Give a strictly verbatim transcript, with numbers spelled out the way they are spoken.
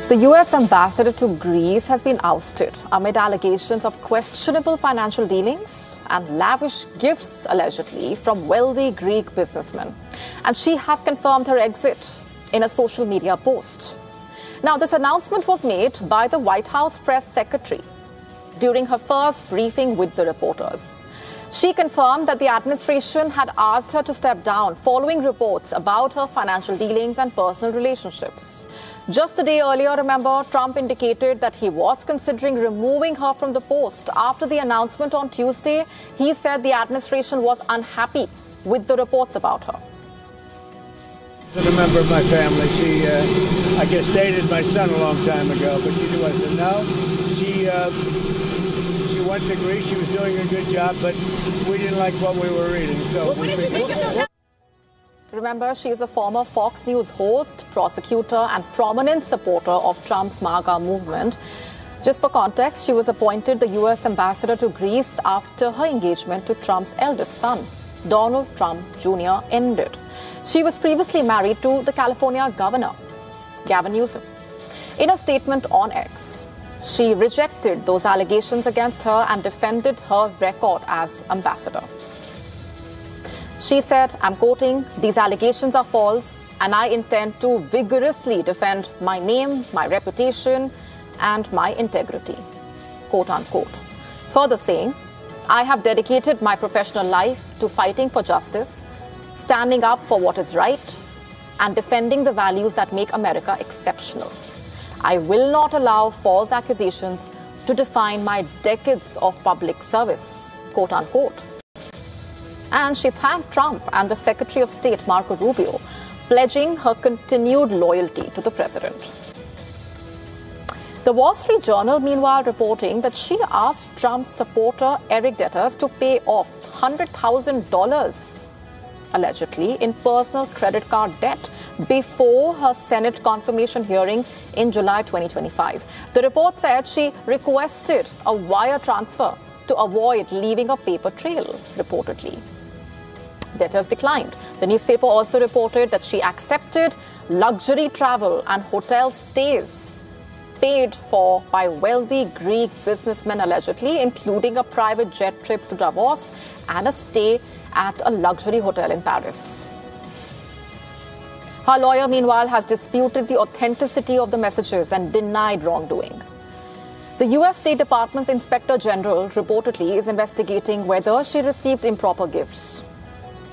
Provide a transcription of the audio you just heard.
The U S ambassador to Greece has been ousted amid allegations of questionable financial dealings and lavish gifts, allegedly, from wealthy Greek businessmen. And she has confirmed her exit in a social media post. Now, this announcement was made by the White House press secretary during her first briefing with the reporters. She confirmed that the administration had asked her to step down following reports about her financial dealings and personal relationships. Just a day earlier, remember, Trump indicated that he was considering removing her from the post. After the announcement on Tuesday, he said the administration was unhappy with the reports about her. A member of my family. She, uh, I guess, dated my son a long time ago, but she wasn't. No, she, uh, she went to Greece. She was doing a good job, but we didn't like what we were reading. So we figured. Remember, she is a former Fox News host, prosecutor, and prominent supporter of Trump's MAGA movement. Just for context, she was appointed the U S ambassador to Greece after her engagement to Trump's eldest son, Donald Trump Junior, ended. She was previously married to the California governor, Gavin Newsom. In a statement on X, she rejected those allegations against her and defended her record as ambassador. She said, I'm quoting, "These allegations are false, and I intend to vigorously defend my name, my reputation, and my integrity," quote unquote. Further saying, "I have dedicated my professional life to fighting for justice, standing up for what is right, and defending the values that make America exceptional. I will not allow false accusations to define my decades of public service," quote unquote. And she thanked Trump and the Secretary of State, Marco Rubio, pledging her continued loyalty to the president. The Wall Street Journal, meanwhile, reporting that she asked Trump's supporter Eric Deters to pay off one hundred thousand dollars, allegedly, in personal credit card debt before her Senate confirmation hearing in July twenty twenty-five. The report said she requested a wire transfer to avoid leaving a paper trail, reportedly. Debtors declined. The newspaper also reported that she accepted luxury travel and hotel stays paid for by wealthy Greek businessmen, allegedly, including a private jet trip to Davos and a stay at a luxury hotel in Paris. Her lawyer, meanwhile, has disputed the authenticity of the messages and denied wrongdoing. The U S State Department's Inspector General reportedly is investigating whether she received improper gifts.